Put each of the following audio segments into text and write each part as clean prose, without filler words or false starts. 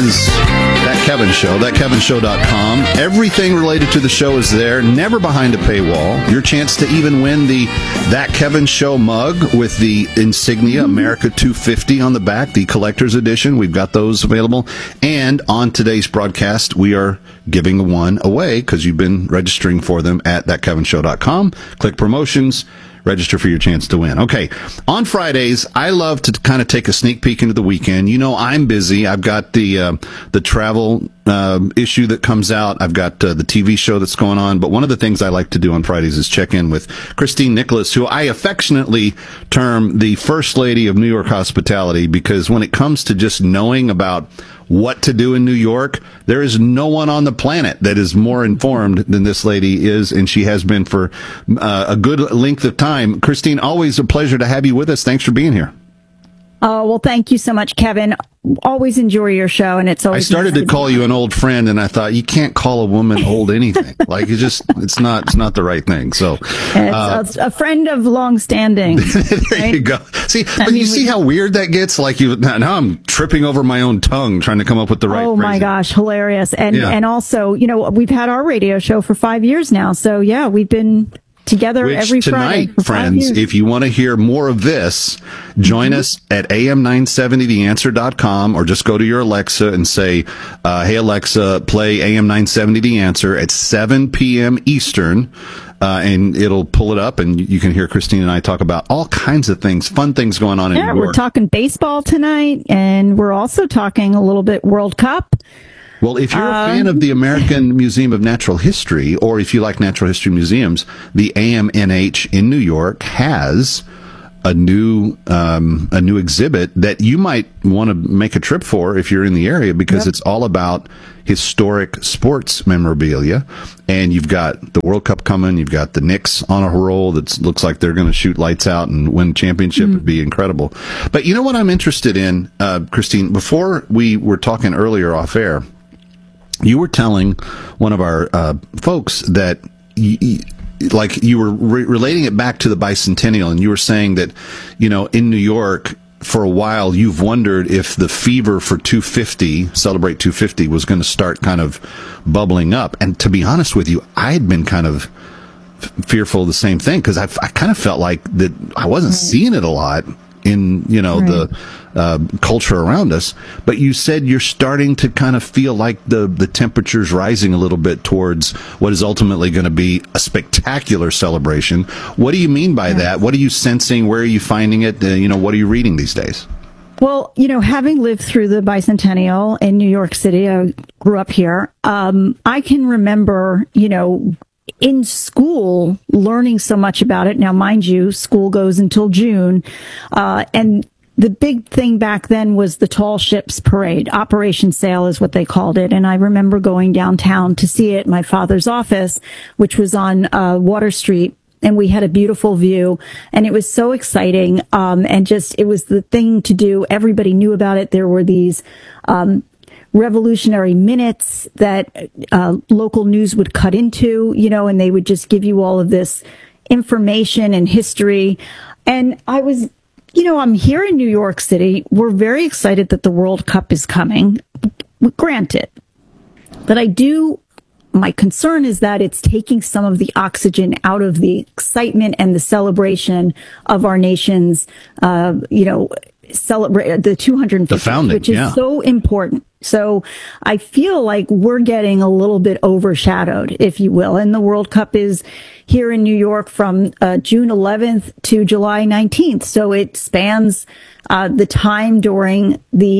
is That Kevin Show, thatkevinshow.com. Everything related to the show is there, never behind a paywall. Your chance to even win the That Kevin Show mug with the insignia America 250 on the back, the collector's edition. We've got those available. And on today's broadcast, we are giving one away because you've been registering for them at thatkevinshow.com. Click promotions. Register for your chance to win. Okay, on Fridays, I love to kind of take a sneak peek into the weekend. You know, I'm busy. I've got the travel issue that comes out. I've got the TV show that's going on. But one of the things I like to do on Fridays is check in with Christine Nicholas, who I affectionately term the First Lady of New York Hospitality, because when it comes to just knowing about what to do in New York, there is no one on the planet that is more informed than this lady is, and she has been for a good length of time. Christine, always a pleasure to have you with us. Thanks for being here. Oh, well, thank you so much, Kevin. Always enjoy your show, and it's always. I started to call you an old friend, and I thought you can't call a woman old anything. Like it's not the right thing. So it's a friend of long standing. There right? You go. See, but you see how weird that gets. Like now I'm tripping over my own tongue trying to come up with the right. Oh my gosh, hilarious! And also, you know, we've had our radio show for 5 years now. So yeah, we've been together every Friday. Tonight, friends, if you want to hear more of this, join us at am970theanswer.com, or just go to your Alexa and say, hey, Alexa, play AM970 The Answer at 7 p.m. Eastern, and it'll pull it up, and you can hear Christine and I talk about all kinds of things, fun things going on in New York. Yeah, we're talking baseball tonight, and we're also talking a little bit World Cup. Well, if you're a fan of the American Museum of Natural History, or if you like natural history museums, the AMNH in New York has a new exhibit that you might want to make a trip for if you're in the area, because it's all about historic sports memorabilia. And you've got the World Cup coming. You've got the Knicks on a roll that looks like they're going to shoot lights out and win championship. Would be incredible. But you know what I'm interested in, Christine? Before we were talking earlier off air, you were telling one of our folks that you were relating it back to the bicentennial, and you were saying that, you know, in New York for a while you've wondered if the fever for 250, Celebrate 250, was going to start kind of bubbling up. And to be honest with you, I had been kind of fearful of the same thing, because I kind of felt like that I wasn't seeing it a lot in, you know, the culture around us. But you said you're starting to kind of feel like the temperature's rising a little bit towards what is ultimately going to be a spectacular celebration. What do you mean by that? What are you sensing? Where are you finding it? You know, what are you reading these days? Well, you know, having lived through the bicentennial in New York City, I grew up here. I can remember, you know, in school learning so much about it. Now, mind you, school goes until June, and the big thing back then was the Tall Ships Parade. Operation Sail is what they called it. And I remember going downtown to see it at my father's office, which was on Water Street. And we had a beautiful view, and it was so exciting. And just, it was the thing to do. Everybody knew about it. There were these revolutionary minutes that local news would cut into, you know, and they would just give you all of this information and history. And I was, you know, I'm here in New York City. We're very excited that the World Cup is coming, granted. But my concern is that it's taking some of the oxygen out of the excitement and the celebration of our nation's, you know, celebrate the 250th, which is so important. So I feel like we're getting a little bit overshadowed, if you will. And the World Cup is here in New York from June 11th to July 19th. So it spans the time during the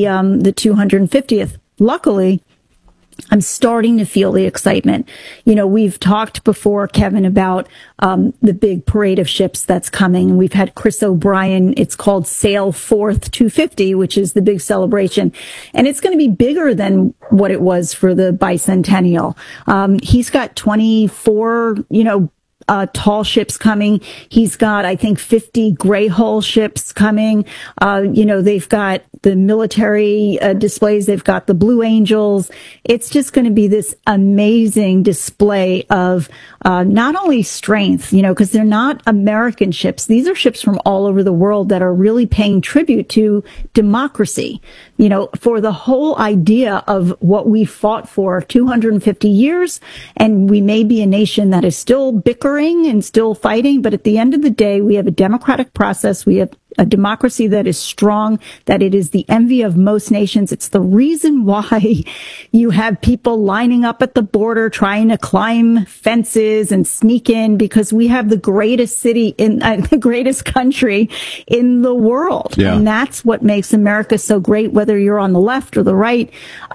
250th. Luckily, I'm starting to feel the excitement. You know, we've talked before, Kevin, about the big parade of ships that's coming. We've had Chris O'Brien. It's called Sail Forth 250, which is the big celebration. And it's going to be bigger than what it was for the bicentennial. He's got 24, you know, tall ships coming. He's got, I think, 50 gray hull ships coming. They've got the military displays. They've got the Blue Angels. It's just going to be this amazing display of not only strength, because they're not American ships. These are ships from all over the world that are really paying tribute to democracy, for the whole idea of what we fought for 250 years. And we may be a nation that is still bickering and still fighting, but at the end of the day, we have a democratic process. We have a democracy that is strong, that it is the envy of most nations. It's the reason why you have people lining up at the border trying to climb fences and sneak in, because we have the greatest city in the greatest country in the world. Yeah. And that's what makes America so great, whether you're on the left or the right.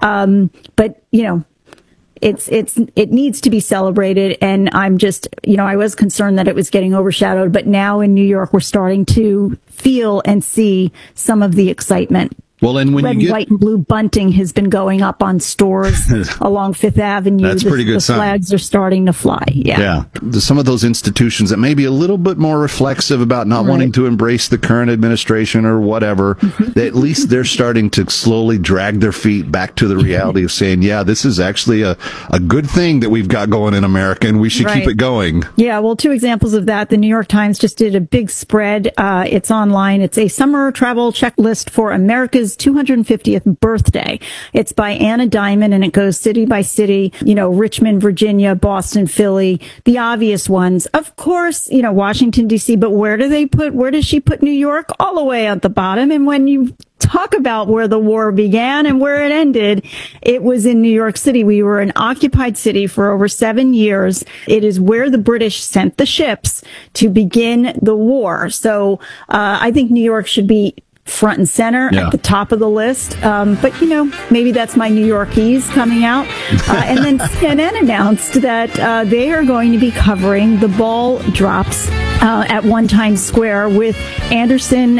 It needs to be celebrated. And I'm just, I was concerned that it was getting overshadowed, but now in New York, we're starting to feel and see some of the excitement. Well, and when red, white, and blue bunting has been going up on stores along Fifth Avenue. That's pretty good sign. The flags are starting to fly. Yeah. Some of those institutions that may be a little bit more reflexive about not wanting to embrace the current administration or whatever, at least they're starting to slowly drag their feet back to the reality of saying, yeah, this is actually a good thing that we've got going in America, and we should keep it going. Yeah, well, two examples of that. The New York Times just did a big spread. It's online. It's a summer travel checklist for America's 250th birthday. It's by Anna Diamond, and it goes city by city, Richmond, Virginia, Boston, Philly, the obvious ones. Of course, Washington, D.C., but where does she put New York? All the way at the bottom. And when you talk about where the war began and where it ended, it was in New York City. We were an occupied city for over 7 years. It is where the British sent the ships to begin the war. So I think New York should be front and center at the top of the list. But, maybe that's my New Yorkies coming out. And then CNN announced that they are going to be covering the ball drops at One Times Square with Anderson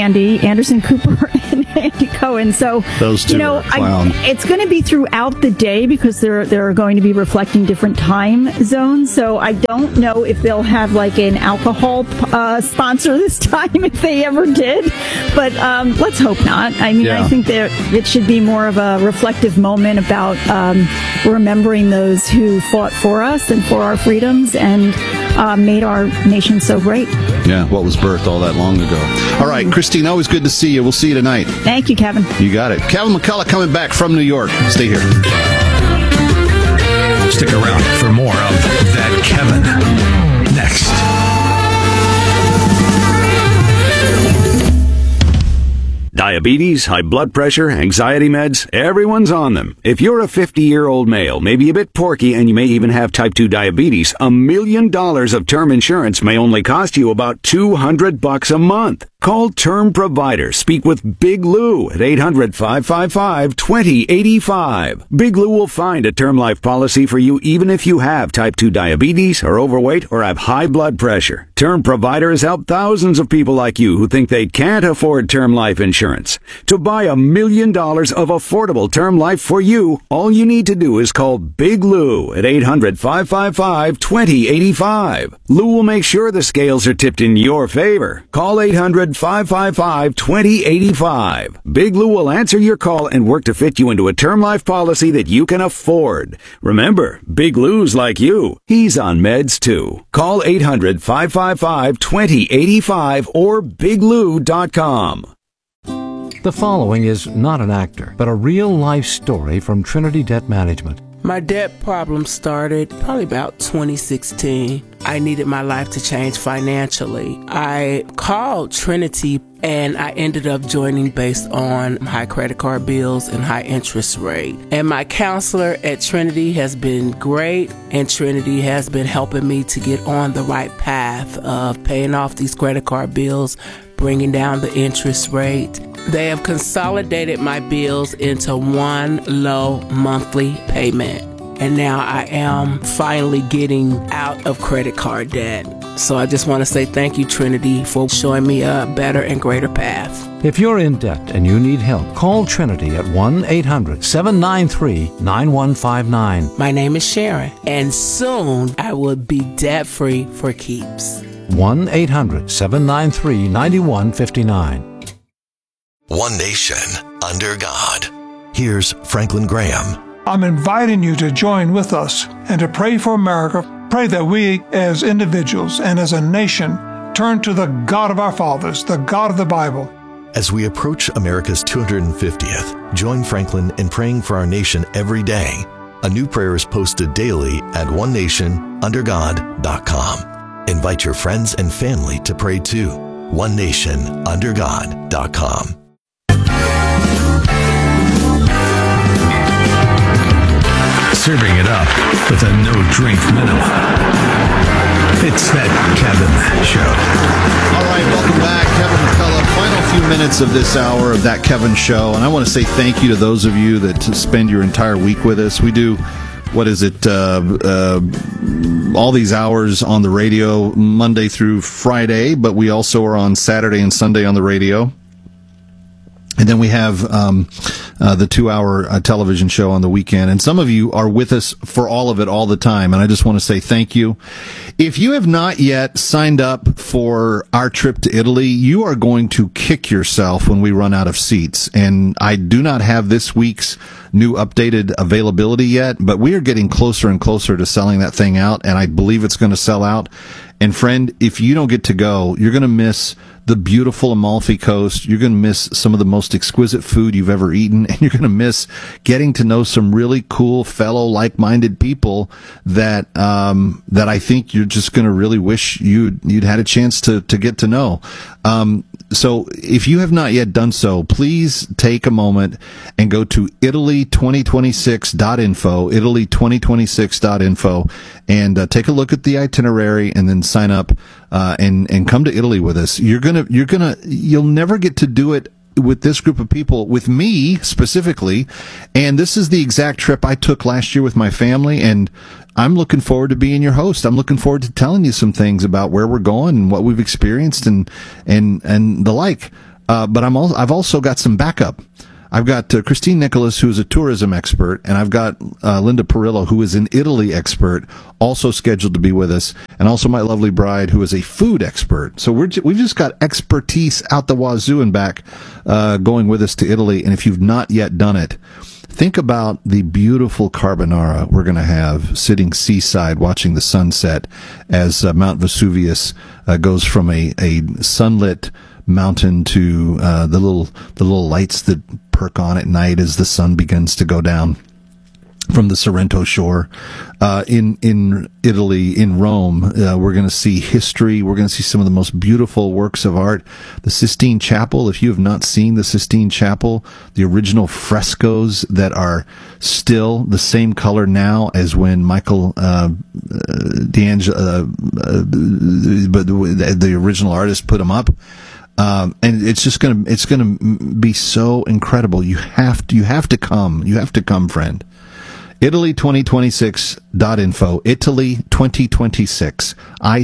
Cooper and Andy Cohen. So, those two it's going to be throughout the day because they're going to be reflecting different time zones. So I don't know if they'll have like an alcohol sponsor this time, if they ever did. But let's hope not. I mean, I think it should be more of a reflective moment about remembering those who fought for us and for our freedoms and made our nation so great. Yeah, what was birthed all that long ago. All right, Christine, always good to see you. We'll see you tonight. Thank you, Kevin. You got it. Kevin McCullough coming back from New York. Stay here. Stick around for more of That Kevin. Next. Diabetes, high blood pressure, anxiety meds, everyone's on them. If you're a 50-year-old male, maybe a bit porky, and you may even have type 2 diabetes, $1 million of term insurance may only cost you about $200 a month. Call Term Provider. Speak with Big Lou at 800-555-2085. Big Lou will find a term life policy for you even if you have type 2 diabetes, are overweight, or have high blood pressure. Term Provider has helped thousands of people like you who think they can't afford term life insurance. To buy $1 million of affordable term life for you, all you need to do is call Big Lou at 800-555-2085. Lou will make sure the scales are tipped in your favor. Call 800-555-2085. Big Lou will answer your call and work to fit you into a term life policy that you can afford. Remember, Big Lou's like you. He's on meds too. Call 800-555-2085 or biglou.com. The following is not an actor, but a real-life story from Trinity Debt Management. My debt problem started probably about 2016. I needed my life to change financially. I called Trinity and I ended up joining based on high credit card bills and high interest rate. And my counselor at Trinity has been great, and Trinity has been helping me to get on the right path of paying off these credit card bills, bringing down the interest rate. They have consolidated my bills into one low monthly payment. And now I am finally getting out of credit card debt. So I just want to say thank you, Trinity, for showing me a better and greater path. If you're in debt and you need help, call Trinity at 1-800-793-9159. My name is Sharon, and soon I will be debt-free for keeps. 1-800-793-9159. One Nation Under God. Here's Franklin Graham. I'm inviting you to join with us and to pray for America. Pray that we as individuals and as a nation turn to the God of our fathers, the God of the Bible. As we approach America's 250th, join Franklin in praying for our nation every day. A new prayer is posted daily at onenationundergod.com. Invite your friends and family to pray too. onenationundergod.com. Serving it up with a no-drink minimum. It's that Kevin Show. All right, welcome back. Kevin McCullough. Final few minutes of this hour of That Kevin Show. And I want to say thank you to those of you that spend your entire week with us. We do, all these hours on the radio Monday through Friday, but we also are on Saturday and Sunday on the radio. And then we have the 2-hour television show on the weekend. And some of you are with us for all of it all the time. And I just want to say thank you. If you have not yet signed up for our trip to Italy, you are going to kick yourself when we run out of seats. And I do not have this week's new updated availability yet, but we are getting closer and closer to selling that thing out. And I believe it's going to sell out. And friend, if you don't get to go, you're going to miss the beautiful Amalfi Coast. You're going to miss some of the most exquisite food you've ever eaten, and you're going to miss getting to know some really cool fellow like-minded people that I think you're just going to really wish you'd had a chance to get to know. So if you have not yet done so, please take a moment and go to Italy2026.info, Italy2026.info, and take a look at the itinerary and then sign up and come to Italy with us. You'll never get to do it with this group of people, with me specifically, and this is the exact trip I took last year with my family, and I'm looking forward to being your host. I'm looking forward to telling you some things about where we're going and what we've experienced and the like. But I've also got some backup. I've got Christine Nicholas, who is a tourism expert, and I've got Linda Perillo, who is an Italy expert, also scheduled to be with us, and also my lovely bride, who is a food expert. So we've just got expertise out the wazoo and back going with us to Italy. And if you've not yet done it, think about the beautiful carbonara we're going to have sitting seaside watching the sunset as Mount Vesuvius goes from a sunlit mountain to the little lights that perk on at night as the sun begins to go down from the Sorrento shore. In Italy, in Rome, we're going to see history. We're going to see some of the most beautiful works of art. The Sistine Chapel, if you have not seen the Sistine Chapel, the original frescoes that are still the same color now as when Michael D'Angelo, but the original artist put them up. And it's going to be so incredible. You have to come. You have to come, friend. Italy2026.info. Italy2026.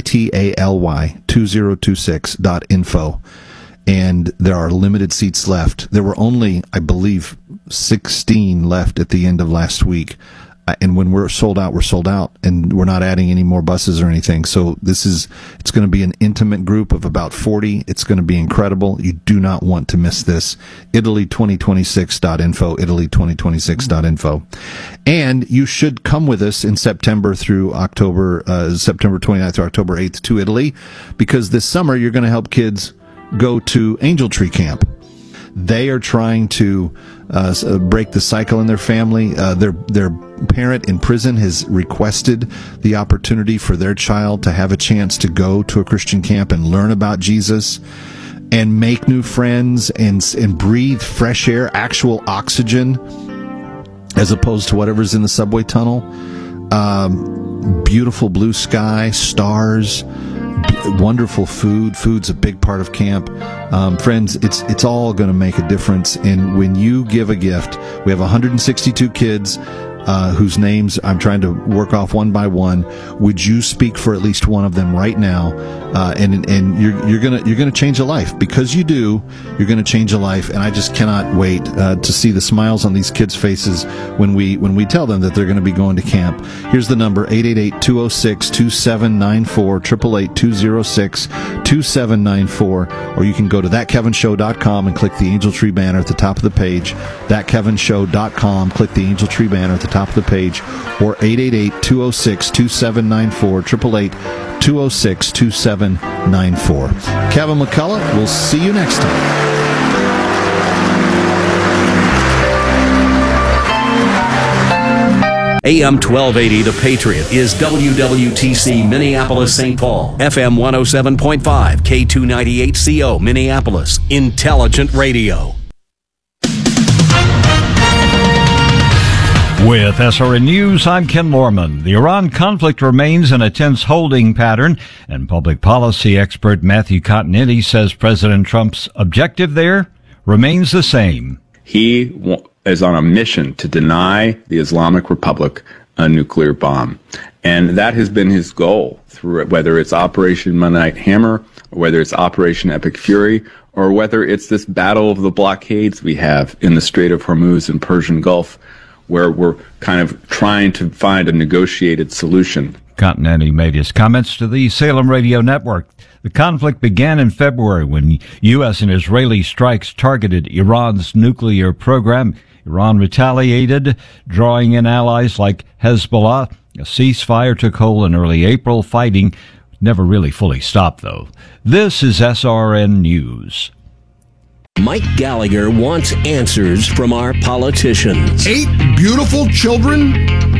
ITALY2026.info. And there are limited seats left. There were only, I believe, 16 left at the end of last week. And when we're sold out, and we're not adding any more buses or anything. So it's going to be an intimate group of about 40. It's going to be incredible. You do not want to miss this. Italy2026.info, Italy2026.info. And you should come with us in September through October, September 29th through October 8th to Italy, because this summer you're going to help kids go to Angel Tree Camp. They are trying to break the cycle in their family. Their parent in prison has requested the opportunity for their child to have a chance to go to a Christian camp and learn about Jesus and make new friends and breathe fresh air, actual oxygen, as opposed to whatever's in the subway tunnel. Beautiful blue sky, stars, wonderful food. Food's a big part of camp. Friends, it's all going to make a difference. And when you give a gift, we have 162 kids. whose names I'm trying to work off one by one. Would you speak for at least one of them right now? And you're gonna change a life. Because you do, you're gonna change a life. And I just cannot wait to see the smiles on these kids' faces when we tell them that they're going to be going to camp. Here's the number: 888-206-2794, 888-206-2794, or you can go to thatkevinshow.com and click the Angel Tree banner at the top of the page. Thatkevinshow.com, click the Angel Tree banner at the top of the page, or 888-206-2794, 888-206-2794. Kevin McCullough, we'll see you next time. AM 1280, The Patriot, is WWTC Minneapolis, St. Paul, FM 107.5, K298CO Minneapolis, Intelligent Radio. With SRN News, I'm Ken Lorman. The Iran conflict remains in a tense holding pattern, and public policy expert Matthew Continetti says President Trump's objective there remains the same. He is on a mission to deny the Islamic Republic a nuclear bomb. And that has been his goal, through whether it's Operation Monite Hammer, or whether it's Operation Epic Fury, or whether it's this battle of the blockades we have in the Strait of Hormuz and Persian Gulf, where we're kind of trying to find a negotiated solution. Continetti made his comments to the Salem Radio Network. The conflict began in February when U.S. and Israeli strikes targeted Iran's nuclear program. Iran retaliated, drawing in allies like Hezbollah. A ceasefire took hold in early April. Fighting never really fully stopped, though. This is SRN News. Mike Gallagher wants answers from our politicians. 8 beautiful children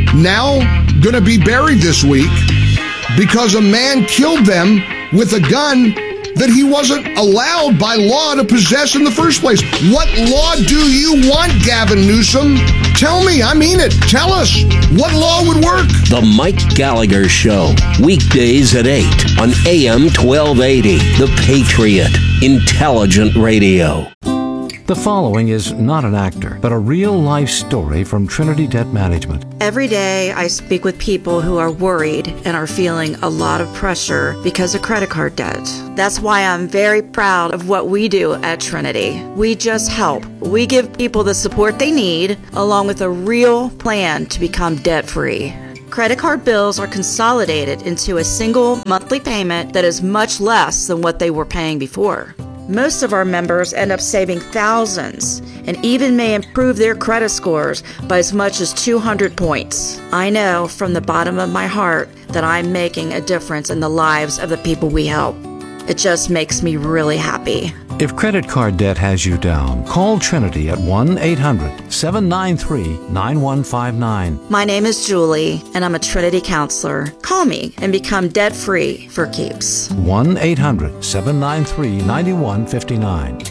now going to be buried this week because a man killed them with a gun that he wasn't allowed by law to possess in the first place. What law do you want, Gavin Newsom? Tell me, I mean it. Tell us, what law would work? The Mike Gallagher Show, weekdays at 8 on AM 1280, The Patriot, Intelligent Radio. The following is not an actor, but a real-life story from Trinity Debt Management. Every day I speak with people who are worried and are feeling a lot of pressure because of credit card debt. That's why I'm very proud of what we do at Trinity. We just help. We give people the support they need, along with a real plan to become debt-free. Credit card bills are consolidated into a single monthly payment that is much less than what they were paying before. Most of our members end up saving thousands and even may improve their credit scores by as much as 200 points. I know from the bottom of my heart that I'm making a difference in the lives of the people we help. It just makes me really happy. If credit card debt has you down, call Trinity at 1-800-793-9159. My name is Julie, and I'm a Trinity counselor. Call me and become debt-free for keeps. 1-800-793-9159.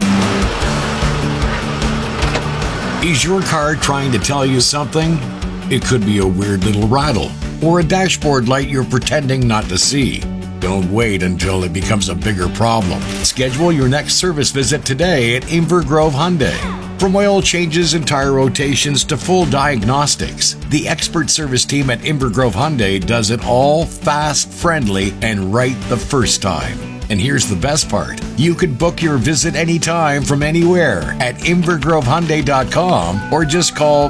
Is your car trying to tell you something? It could be a weird little rattle or a dashboard light you're pretending not to see. Don't wait until it becomes a bigger problem. Schedule your next service visit today at Inver Grove Hyundai. From oil changes and tire rotations to full diagnostics, the expert service team at Inver Grove Hyundai does it all fast, friendly, and right the first time. And here's the best part. You can book your visit anytime from anywhere at InvergroveHyundai.com or just call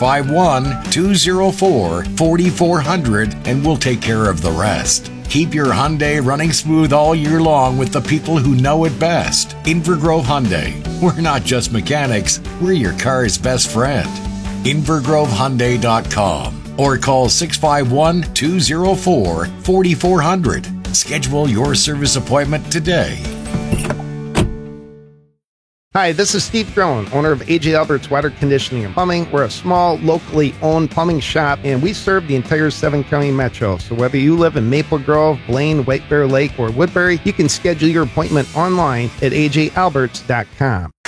651-204-4400 and we'll take care of the rest. Keep your Hyundai running smooth all year long with the people who know it best. Inver Grove Hyundai. We're not just mechanics, we're your car's best friend. InvergroveHyundai.com or call 651-204-4400. Schedule your service appointment today. Hi, this is Steve Drone, owner of AJ Albert's Water Conditioning and Plumbing. We're a small, locally owned plumbing shop, and we serve the entire 7-county metro. So whether you live in Maple Grove, Blaine, White Bear Lake, or Woodbury, you can schedule your appointment online at ajalberts.com.